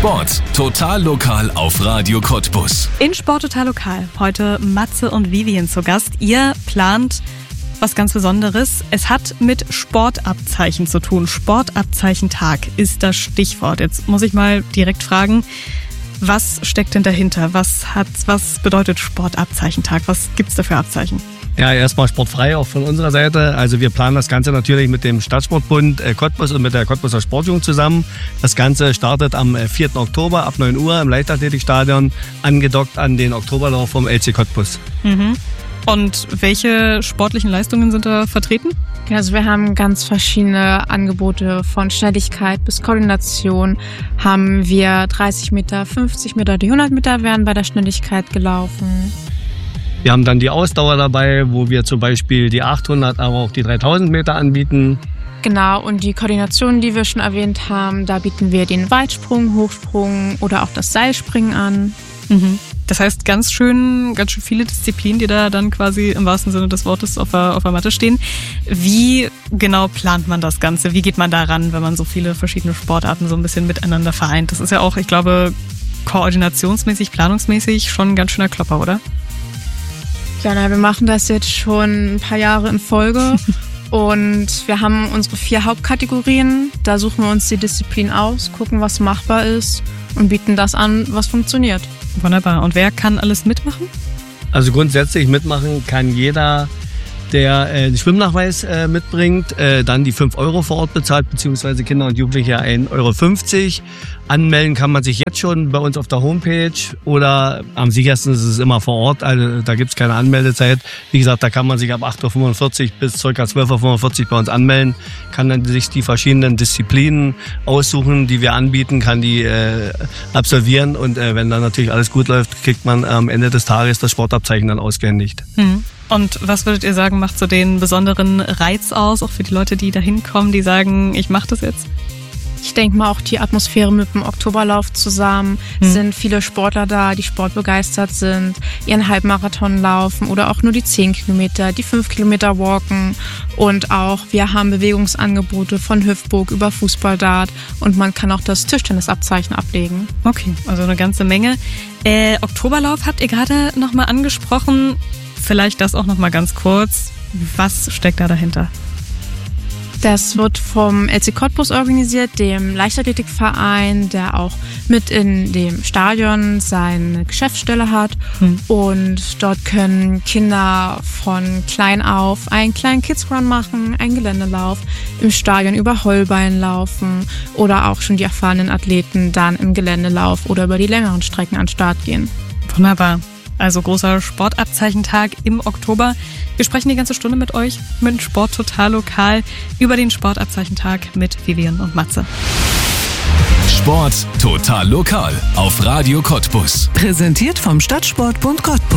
Sport total lokal auf Radio Cottbus. In Sport total lokal heute Matze und Vivian zu Gast. Ihr plant was ganz Besonderes. Es hat mit Sportabzeichen zu tun. Sportabzeichentag ist das Stichwort. Jetzt muss ich mal direkt fragen, was steckt denn dahinter? Was bedeutet Sportabzeichentag? Was gibt's da für Abzeichen? Ja, erstmal sportfrei auch von unserer Seite. Also wir planen das Ganze natürlich mit dem Stadtsportbund Cottbus und mit der Cottbuser Sportjugend zusammen. Das Ganze startet am 4. Oktober ab 9 Uhr im Leichtathletikstadion, angedockt an den Oktoberlauf vom LC Cottbus. Mhm. Und welche sportlichen Leistungen sind da vertreten? Also wir haben ganz verschiedene Angebote, von Schnelligkeit bis Koordination. Haben wir 30 Meter, 50 Meter, die 100 Meter werden bei der Schnelligkeit gelaufen. Wir haben dann die Ausdauer dabei, wo wir zum Beispiel die 800, aber auch die 3000 Meter anbieten. Genau, und die Koordination, die wir schon erwähnt haben, da bieten wir den Weitsprung, Hochsprung oder auch das Seilspringen an. Mhm. Das heißt, ganz schön viele Disziplinen, die da dann quasi im wahrsten Sinne des Wortes auf der Matte stehen. Wie genau plant man das Ganze? Wie geht man da ran, wenn man so viele verschiedene Sportarten so ein bisschen miteinander vereint? Das ist ja auch, ich glaube, koordinationsmäßig, planungsmäßig schon ein ganz schöner Klopper, oder? Ja, wir machen das jetzt schon ein paar Jahre in Folge und wir haben unsere 4 Hauptkategorien. Da suchen wir uns die Disziplin aus, gucken, was machbar ist und bieten das an, was funktioniert. Wunderbar. Und wer kann alles mitmachen? Also grundsätzlich mitmachen kann jeder, der den Schwimmnachweis mitbringt, dann die 5 Euro vor Ort bezahlt, beziehungsweise Kinder und Jugendliche 1,50 Euro. Anmelden kann man sich jetzt schon bei uns auf der Homepage oder am sichersten ist es immer vor Ort, also da gibt es keine Anmeldezeit. Wie gesagt, da kann man sich ab 8.45 Uhr bis ca. 12.45 Uhr bei uns anmelden, kann dann sich die verschiedenen Disziplinen aussuchen, die wir anbieten, kann die absolvieren und wenn dann natürlich alles gut läuft, kriegt man am Ende des Tages das Sportabzeichen dann ausgehändigt. Mhm. Und was würdet ihr sagen, macht so den besonderen Reiz aus, auch für die Leute, die da hinkommen, die sagen, ich mache das jetzt? Ich denke mal auch die Atmosphäre mit dem Oktoberlauf zusammen. Es sind viele Sportler da, die sportbegeistert sind, ihren Halbmarathon laufen oder auch nur die 10 Kilometer, die 5 Kilometer walken. Und auch wir haben Bewegungsangebote von Hüftburg über Fußballdart und man kann auch das Tischtennisabzeichen ablegen. Okay, also eine ganze Menge. Oktoberlauf habt ihr gerade nochmal angesprochen. Vielleicht das auch nochmal ganz kurz. Was steckt da dahinter? Das wird vom LC Cottbus organisiert, dem Leichtathletikverein, der auch mit in dem Stadion seine Geschäftsstelle hat. Und dort können Kinder von klein auf einen kleinen Kids-Run machen, einen Geländelauf, im Stadion über Holbein laufen oder auch schon die erfahrenen Athleten dann im Geländelauf oder über die längeren Strecken an den Start gehen. Wunderbar. Also großer Sportabzeichentag im Oktober. Wir sprechen die ganze Stunde mit euch, mit Sport total lokal, über den Sportabzeichentag mit Vivian und Matze. Sport total lokal auf Radio Cottbus. Präsentiert vom Stadtsportbund Cottbus.